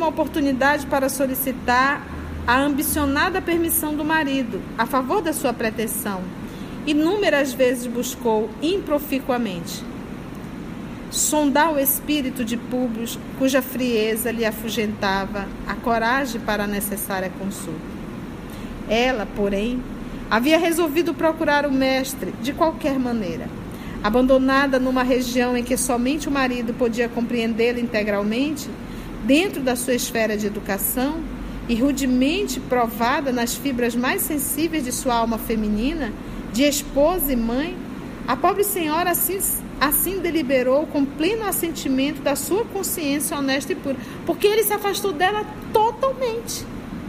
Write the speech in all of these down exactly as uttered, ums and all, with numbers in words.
uma oportunidade para solicitar a ambicionada permissão do marido a favor da sua pretensão. Inúmeras vezes buscou improficuamente sondar o espírito de Públio, cuja frieza lhe afugentava a coragem para a necessária consulta. Ela, porém, havia resolvido procurar o mestre de qualquer maneira. Abandonada numa região em que somente o marido podia compreendê-la integralmente, dentro da sua esfera de educação, e rudemente provada nas fibras mais sensíveis de sua alma feminina, de esposa e mãe, a pobre senhora assim, assim deliberou com pleno assentimento da sua consciência honesta e pura, porque ele se afastou dela totalmente.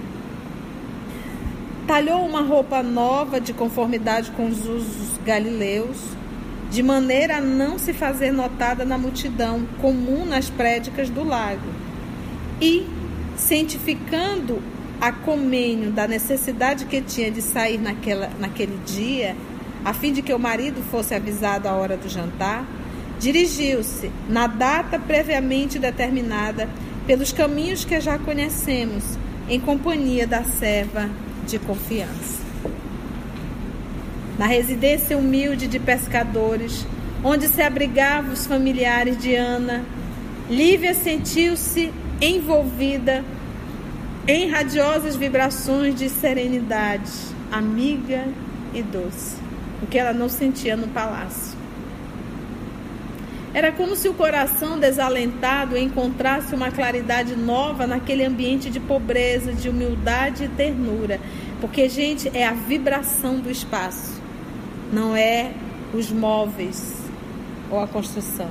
Talhou uma roupa nova de conformidade com os usos galileus, de maneira a não se fazer notada na multidão comum nas prédicas do lago, e, cientificando a comênio da necessidade que tinha de sair naquela, naquele dia, a fim de que o marido fosse avisado à hora do jantar, dirigiu-se, na data previamente determinada, pelos caminhos que já conhecemos, em companhia da serva de confiança. Na residência humilde de pescadores, onde se abrigavam os familiares de Ana, Lívia sentiu-se envolvida em radiosas vibrações de serenidade, amiga e doce, o que ela não sentia no palácio. Era como se o coração desalentado encontrasse uma claridade nova naquele ambiente de pobreza, de humildade e ternura, porque, gente, é a vibração do espaço, não é os móveis ou a construção.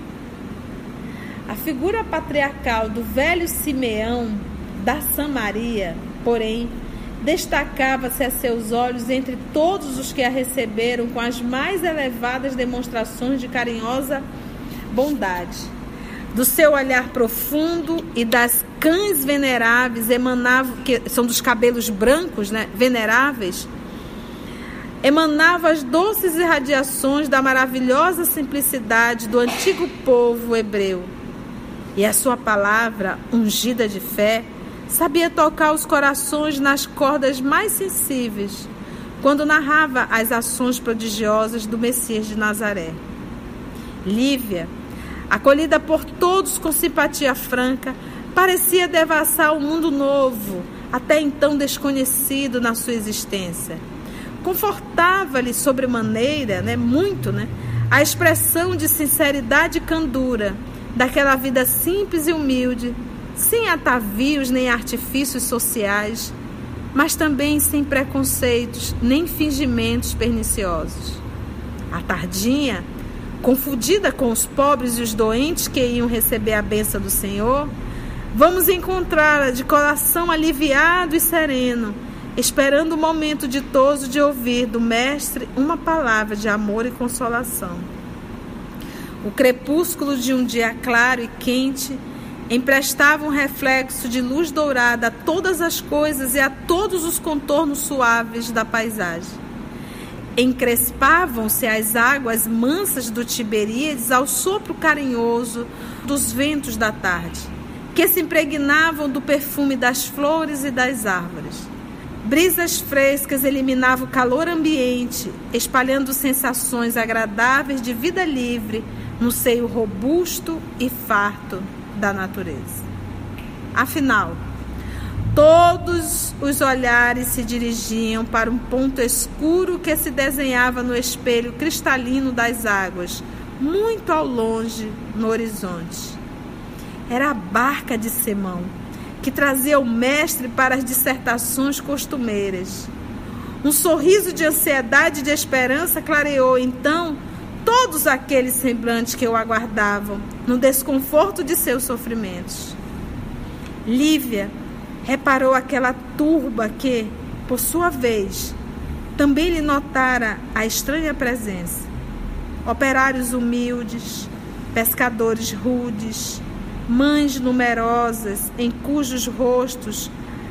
A figura patriarcal do velho Simeão da Samaria, porém, destacava-se a seus olhos entre todos os que a receberam com as mais elevadas demonstrações de carinhosa bondade. Do seu olhar profundo e das cães veneráveis emanavam, que são dos cabelos brancos, né, veneráveis, emanavam as doces irradiações da maravilhosa simplicidade do antigo povo hebreu. E a sua palavra, ungida de fé, sabia tocar os corações nas cordas mais sensíveis, quando narrava as ações prodigiosas do Messias de Nazaré. Lívia, acolhida por todos com simpatia franca, parecia devassar o mundo novo, até então desconhecido na sua existência. Confortava-lhe sobremaneira, né, muito, né, a expressão de sinceridade e candura daquela vida simples e humilde, sem atavios nem artifícios sociais, mas também sem preconceitos nem fingimentos perniciosos. A tardinha, confundida com os pobres e os doentes que iam receber a bênção do Senhor, vamos encontrá-la de coração aliviado e sereno, esperando o momento ditoso de ouvir do Mestre uma palavra de amor e consolação. O crepúsculo de um dia claro e quente emprestava um reflexo de luz dourada a todas as coisas e a todos os contornos suaves da paisagem. Encrespavam-se as águas mansas do Tiberíades ao sopro carinhoso dos ventos da tarde, que se impregnavam do perfume das flores e das árvores. Brisas frescas eliminavam o calor ambiente, espalhando sensações agradáveis de vida livre no seio robusto e farto da natureza. Afinal, todos os olhares se dirigiam para um ponto escuro que se desenhava no espelho cristalino das águas, muito ao longe no horizonte. Era a barca de Simão, que trazia o mestre para as dissertações costumeiras. Um sorriso de ansiedade e de esperança clareou então todos aqueles semblantes que o aguardavam no desconforto de seus sofrimentos. Lívia reparou aquela turba que, por sua vez, também lhe notara a estranha presença. Operários humildes, pescadores rudes, mães numerosas em cujos rostos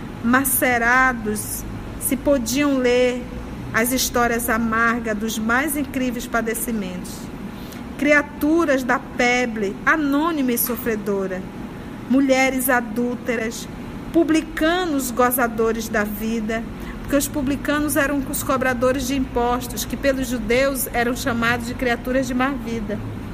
macerados se podiam ler as histórias amargas dos mais incríveis padecimentos. Criaturas da peble, anônima e sofredora, mulheres adúlteras, publicanos gozadores da vida, porque os publicanos eram os cobradores de impostos, que pelos judeus eram chamados de criaturas de má vida,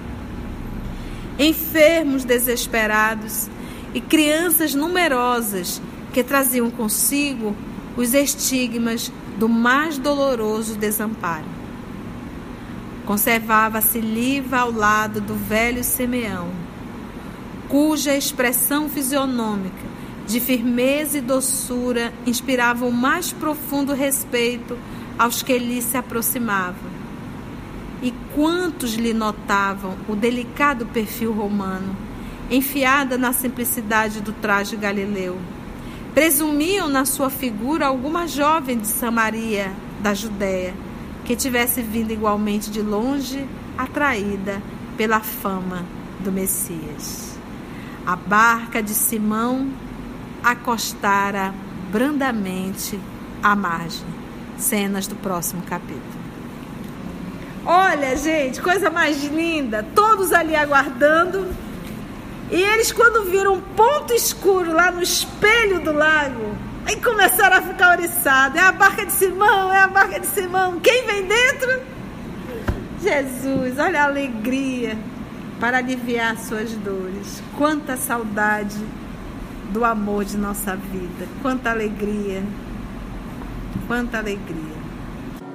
enfermos desesperados e crianças numerosas que traziam consigo os estigmas do mais doloroso desamparo. Conservava-se Liva ao lado do velho Simeão, cuja expressão fisionômica de firmeza e doçura inspirava o mais profundo respeito aos que lhe se aproximavam. E quantos lhe notavam o delicado perfil romano, enfiada na simplicidade do traje galileu. Presumiam na sua figura alguma jovem de Samaria, da Judéia, que tivesse vindo igualmente de longe, atraída pela fama do Messias. A barca de Simão acostara brandamente à margem. Cenas do próximo capítulo. Olha, gente, coisa mais linda, todos ali aguardando, e eles, quando viram um ponto escuro lá no espelho do lago, aí começaram a ficar oriçados. É a barca de Simão, é a barca de Simão. Quem vem dentro? Jesus. Olha a alegria para aliviar suas dores. Quanta saudade do amor de nossa vida. Quanta alegria. Quanta alegria.